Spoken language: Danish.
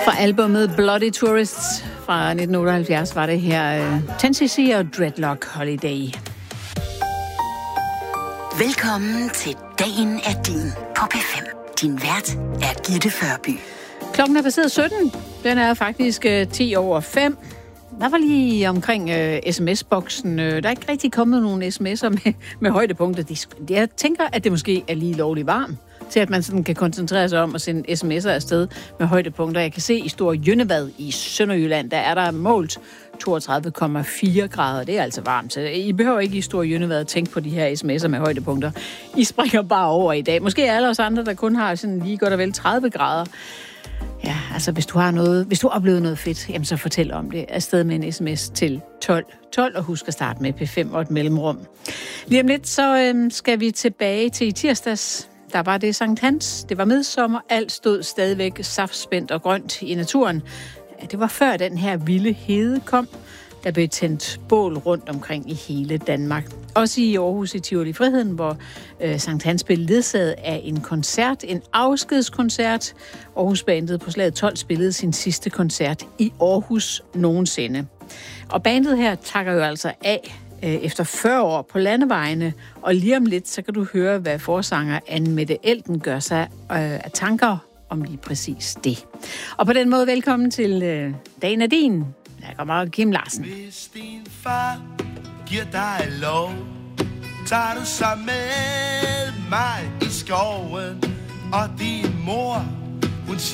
Fra albumet Bloody Tourists fra 1978 var det her 10cc og Dreadlock Holiday. Velkommen til Dagen er din på P5. Din vært er Gitte Førby. Klokken er passeret 17. Den er faktisk 10 over 5. Der var lige omkring sms-boksen. Der er ikke rigtig kommet nogen sms'er med højdepunkter. Jeg tænker, at det måske er lige lovligt varmt, til at man sådan kan koncentrere sig om at sende sms'er afsted med højdepunkter. Jeg kan se i Store Jønnevad i Sønderjylland, der er der målt 32,4 grader. Det er altså varmt, så I behøver ikke i Store Jønnevad at tænke på de her sms'er med højdepunkter. I springer bare over i dag. Måske alle os andre, der kun har sådan lige godt og vel 30 grader. Ja, altså hvis du har oplevet noget fedt, jamen så fortæl om det. Afsted med en sms til 1212, og husk at starte med P5 og et mellemrum. Lige om lidt, så skal vi tilbage til i tirsdags. Der var det Sankt Hans, det var midsommer, alt stod stadigvæk saftspændt og grønt i naturen. Det var før den her vilde hede kom, der blev tændt bål rundt omkring i hele Danmark. Også i Aarhus i Tivoli Friheden, hvor Sankt Hans blev ledsaget af en koncert, en afskedskoncert. Aarhus bandet på Slaget 12 spillede sin sidste koncert i Aarhus nogensinde. Og bandet her takker jo altså af efter 40 år på landevejene, og lige om lidt, så kan du høre, hvad forsanger Anne-Mette Elden gør sig af tanker om lige præcis det. Og på den måde, velkommen til Dagen er din. Der kommer Kim Larsen. Hvis din far giver dig lov, tager du så med mig i skoven, og din mor, hun